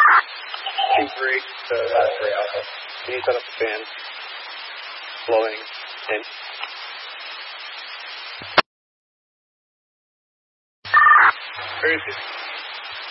2-3 to Osprey Alpha. Can you set up the fan? Blowing in. Very good.